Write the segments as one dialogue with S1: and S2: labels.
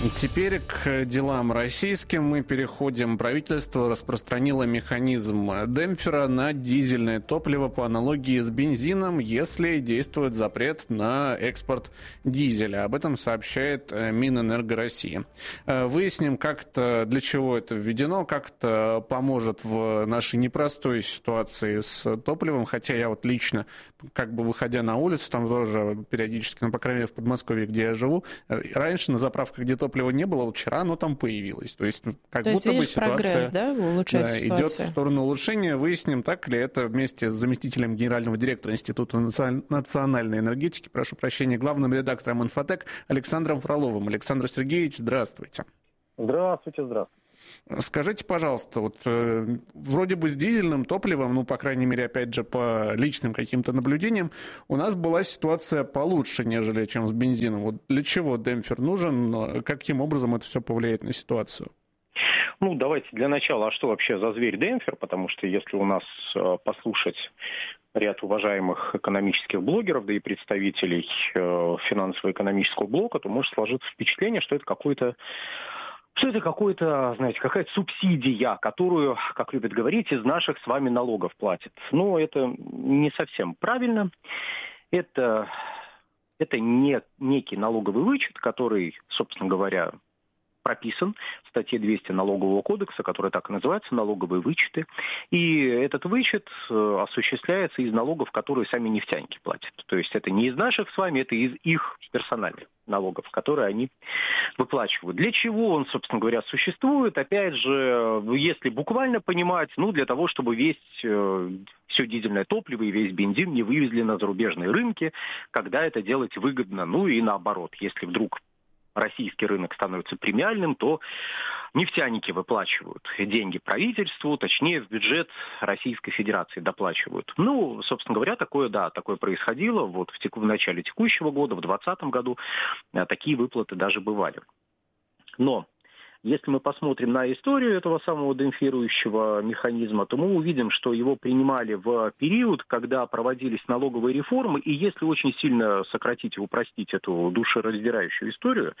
S1: Теперь к делам российским мы переходим. Правительство распространило механизм демпфера на дизельное топливо по аналогии с бензином, если действует запрет на экспорт дизеля. Об этом сообщает Минэнерго России. Выясним, для чего это введено, как это поможет в нашей непростой ситуации с топливом. Хотя я вот лично, выходя на улицу, там тоже периодически, по крайней мере в Подмосковье, где я живу, раньше на заправках, где топлива не было, вот вчера оно там появилось. То есть будто бы ситуация,
S2: прогресс, да, улучшается ситуация.
S1: Идет в сторону улучшения. Выясним, так ли это, вместе с заместителем генерального директора Института национальной энергетики, прошу прощения, главным редактором «Инфотек» Александром Фроловым. Александр Сергеевич, здравствуйте.
S3: Здравствуйте.
S1: Скажите, пожалуйста, вроде бы с дизельным топливом, по крайней мере, опять же, по личным каким-то наблюдениям, у нас была ситуация получше, нежели чем с бензином. Для чего демпфер нужен? Каким образом это все повлияет на ситуацию?
S3: Давайте для начала, а что вообще за зверь демпфер? Потому что если у нас послушать ряд уважаемых экономических блогеров, да и представителей финансово-экономического блока, то может сложиться впечатление, что это какая-то, какая-то субсидия, которую, как любят говорить, из наших с вами налогов платят. Но это не совсем правильно. Это не некий налоговый вычет, который, собственно говоря, прописан в статье 200 Налогового кодекса, которая так и называется, налоговые вычеты. И этот вычет осуществляется из налогов, которые сами нефтяники платят. То есть это не из наших с вами, это из их персональных налогов, которые они выплачивают. Для чего он, собственно говоря, существует? Опять же, если буквально понимать, для того, чтобы все дизельное топливо и весь бензин не вывезли на зарубежные рынки, когда это делать выгодно, и наоборот, если вдруг российский рынок становится премиальным, то нефтяники выплачивают деньги правительству, точнее, в бюджет Российской Федерации доплачивают. Собственно говоря, такое происходило в начале текущего года, в 2020 году такие выплаты даже бывали. Но если мы посмотрим на историю этого самого демпфирующего механизма, то мы увидим, что его принимали в период, когда проводились налоговые реформы, и если очень сильно сократить и упростить эту душераздирающую историю,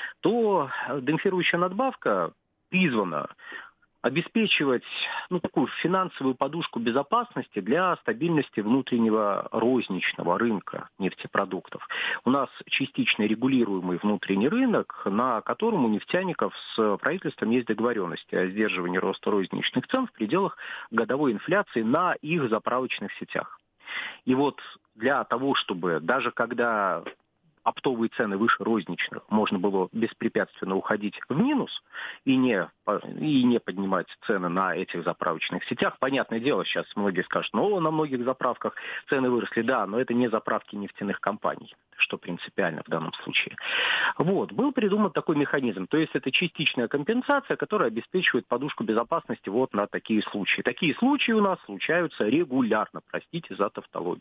S3: то демпфирующая надбавка призвана обеспечивать такую финансовую подушку безопасности для стабильности внутреннего розничного рынка нефтепродуктов. У нас частично регулируемый внутренний рынок, на котором у нефтяников с правительством есть договоренности о сдерживании роста розничных цен в пределах годовой инфляции на их заправочных сетях. И для того, чтобы даже когда оптовые цены выше розничных, можно было беспрепятственно уходить в минус и не поднимать цены на этих заправочных сетях. Понятное дело, сейчас многие скажут, на многих заправках цены выросли. Да, но это не заправки нефтяных компаний, что принципиально в данном случае. Был придуман такой механизм. То есть это частичная компенсация, которая обеспечивает подушку безопасности на такие случаи. Такие случаи у нас случаются регулярно, простите за тавтологию.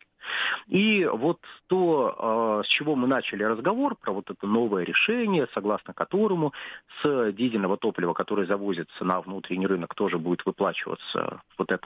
S3: И то, с чего мы начали разговор, про это новое решение, согласно которому с дизельного топлива, которое завозится на внутренний рынок, тоже будет выплачиваться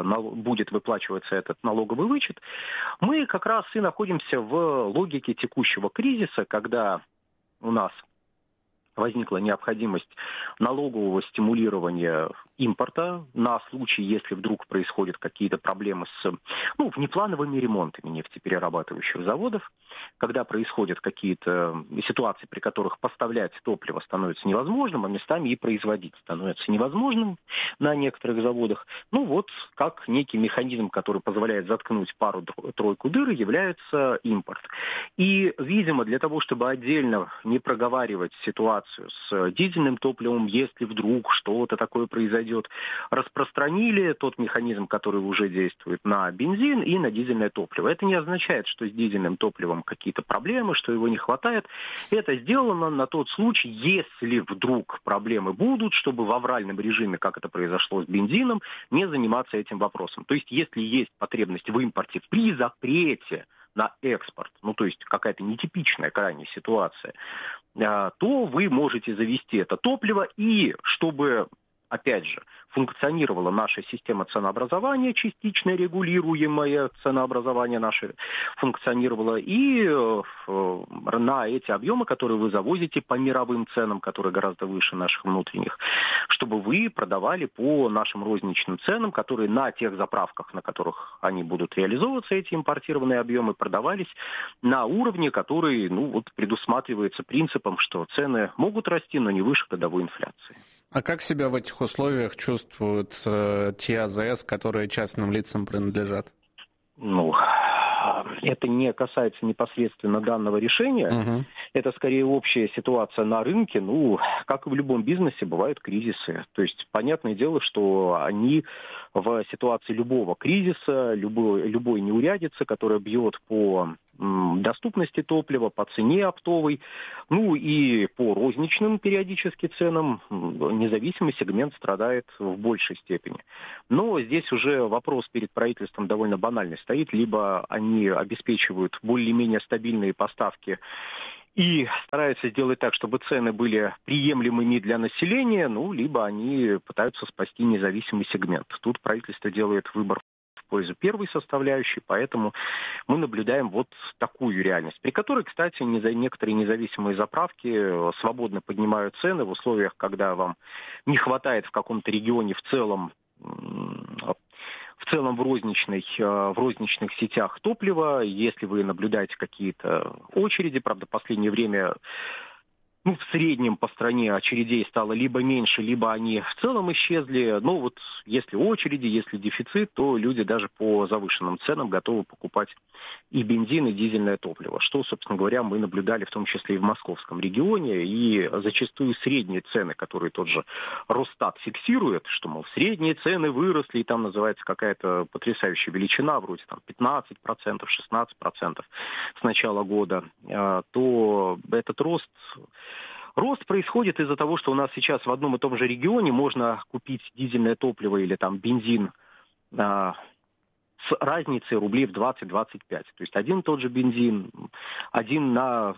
S3: этот налоговый вычет, мы как раз и находимся в логике текущего кризиса, когда у нас возникла необходимость налогового стимулирования импорта на случай, если вдруг происходят какие-то проблемы с внеплановыми ремонтами нефтеперерабатывающих заводов, когда происходят какие-то ситуации, при которых поставлять топливо становится невозможным, а местами и производить становится невозможным на некоторых заводах. Как некий механизм, который позволяет заткнуть пару-тройку дыр, является импорт. И, видимо, для того, чтобы отдельно не проговаривать ситуацию с дизельным топливом, если вдруг что-то такое произойдет, распространили тот механизм, который уже действует на бензин и на дизельное топливо. Это не означает, что с дизельным топливом какие-то проблемы, что его не хватает. Это сделано на тот случай, если вдруг проблемы будут, чтобы в авральном режиме, как это произошло с бензином, не заниматься этим вопросом. То есть, если есть потребность в импорте при запрете на экспорт, то есть какая-то нетипичная крайняя ситуация, то вы можете завести это топливо, и чтобы опять же, функционировала наша система ценообразования, частично регулируемое ценообразование наше функционировало, и на эти объемы, которые вы завозите по мировым ценам, которые гораздо выше наших внутренних, чтобы вы продавали по нашим розничным ценам, которые на тех заправках, на которых они будут реализовываться, эти импортированные объемы, продавались на уровне, который предусматривается принципом, что цены могут расти, но не выше годовой инфляции.
S1: А как себя в этих условиях чувствуют те АЗС, которые частным лицам принадлежат?
S3: Это не касается непосредственно данного решения. Это скорее общая ситуация на рынке. Как и в любом бизнесе, бывают кризисы. То есть, понятное дело, что они в ситуации любого кризиса, любой неурядицы, которая бьет по доступности топлива, по цене оптовой, и по розничным периодически ценам, независимый сегмент страдает в большей степени. Но здесь уже вопрос перед правительством довольно банальный стоит. Либо они обеспечивают более-менее стабильные поставки и стараются сделать так, чтобы цены были приемлемыми для населения, либо они пытаются спасти независимый сегмент. Тут правительство делает выбор в пользу первой составляющей, поэтому мы наблюдаем вот такую реальность, при которой, кстати, некоторые независимые заправки свободно поднимают цены в условиях, когда вам не хватает в каком-то регионе в целом в розничных сетях топлива. Если вы наблюдаете какие-то очереди, правда, в последнее время в среднем по стране очередей стало либо меньше, либо они в целом исчезли. Но если очереди, если дефицит, то люди даже по завышенным ценам готовы покупать и бензин, и дизельное топливо. Что, собственно говоря, мы наблюдали в том числе и в московском регионе. И зачастую средние цены, которые тот же Росстат фиксирует, что, средние цены выросли, и там называется какая-то потрясающая величина, вроде 15%, 16% с начала года, то этот Рост происходит из-за того, что у нас сейчас в одном и том же регионе можно купить дизельное топливо или бензин с разницей рублей в 20-25. То есть один и тот же бензин, один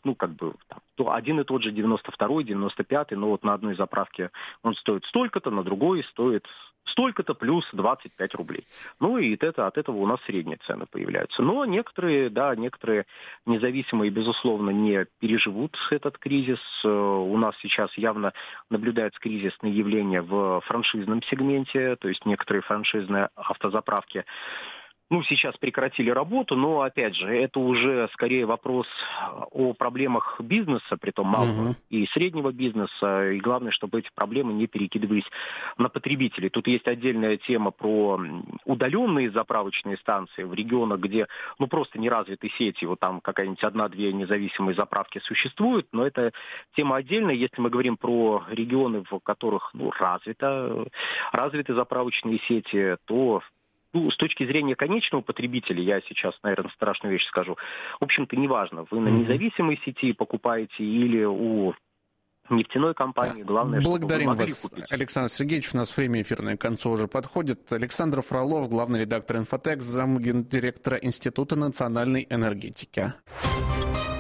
S3: и тот же 92-й, 95-й, но на одной заправке он стоит столько-то, на другой стоит столько-то плюс 25 рублей. И от этого у нас средние цены появляются. Но некоторые независимые, безусловно, не переживут этот кризис. У нас сейчас явно наблюдается кризисное явление в франшизном сегменте, то есть некоторые франшизные автозаправки сейчас прекратили работу, но, опять же, это уже скорее вопрос о проблемах бизнеса, притом малого и среднего бизнеса, и главное, чтобы эти проблемы не перекидывались на потребителей. Тут есть отдельная тема про удаленные заправочные станции в регионах, где, просто не развиты сети, там какая-нибудь 1-2 независимые заправки существуют, но это тема отдельная. Если мы говорим про регионы, в которых, развиты заправочные сети, то с точки зрения конечного потребителя, я сейчас, наверное, страшную вещь скажу, в общем-то, неважно, вы на независимой сети покупаете или у нефтяной компании, главное,
S1: благодарим
S3: чтобы вы могли
S1: вас,
S3: купить.
S1: Александр Сергеевич, у нас время эфирное к концу уже подходит. Александр Фролов, главный редактор «Инфотек», замгендиректора Института национальной энергетики.